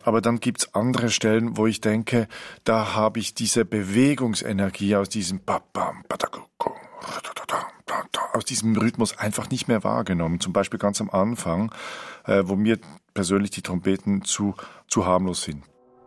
Aber dann gibt's andere Stellen, wo ich denke, da habe ich diese Bewegungsenergie aus diesem aus diesem Rhythmus einfach nicht mehr wahrgenommen. Zum Beispiel ganz am Anfang, wo mir persönlich die Trompeten zu harmlos sind.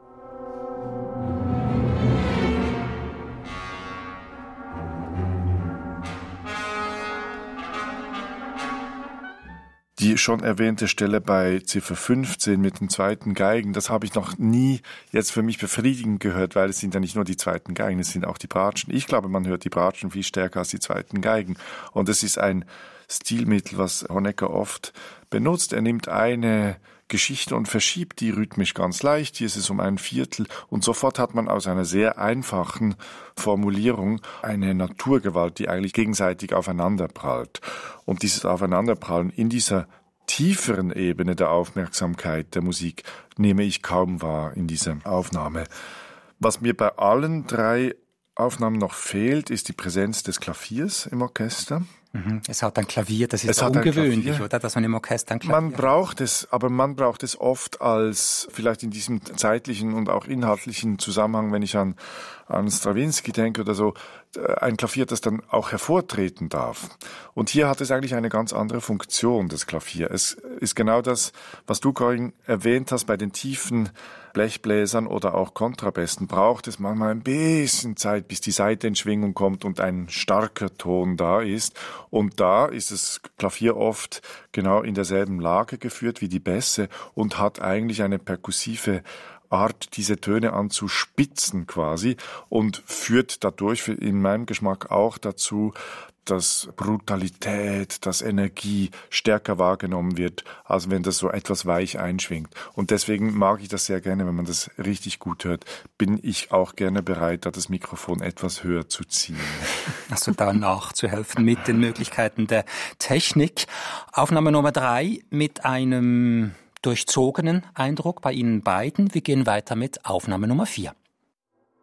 Die schon erwähnte Stelle bei Ziffer 15 mit den zweiten Geigen, das habe ich noch nie jetzt für mich befriedigend gehört, weil es sind ja nicht nur die zweiten Geigen, es sind auch die Bratschen. Ich glaube, man hört die Bratschen viel stärker als die zweiten Geigen. Und es ist ein Stilmittel, was Honecker oft benutzt. Er nimmt eine Geschichte und verschiebt die rhythmisch ganz leicht. Hier ist es um ein Viertel und sofort hat man aus einer sehr einfachen Formulierung eine Naturgewalt, die eigentlich gegenseitig aufeinanderprallt. Und dieses Aufeinanderprallen in dieser tieferen Ebene der Aufmerksamkeit der Musik nehme ich kaum wahr in dieser Aufnahme. Was mir bei allen drei Aufnahmen noch fehlt, ist die Präsenz des Klaviers im Orchester. Es hat ein Klavier, das ist ungewöhnlich, oder? Dass man im Orchester ein Klavier Man braucht es, aber man braucht es oft als, vielleicht in diesem zeitlichen und auch inhaltlichen Zusammenhang, wenn ich an Stravinsky denke oder so, ein Klavier, das dann auch hervortreten darf. Und hier hat es eigentlich eine ganz andere Funktion, das Klavier. Es ist genau das, was du, Corinne, erwähnt hast, bei den tiefen Blechbläsern oder auch Kontrabässen braucht es manchmal ein bisschen Zeit, bis die Saite in Schwingung kommt und ein starker Ton da ist. Und da ist das Klavier oft genau in derselben Lage geführt wie die Bässe und hat eigentlich eine perkussive Art, diese Töne anzuspitzen quasi und führt dadurch in meinem Geschmack auch dazu, dass Brutalität, dass Energie stärker wahrgenommen wird, als wenn das so etwas weich einschwingt. Und deswegen mag ich das sehr gerne, wenn man das richtig gut hört, bin ich auch gerne bereit, da das Mikrofon etwas höher zu ziehen. Also da nachzuhelfen mit den Möglichkeiten der Technik. Aufnahme Nummer 3 mit einem durchzogenen Eindruck bei Ihnen beiden. Wir gehen weiter mit Aufnahme Nummer 4.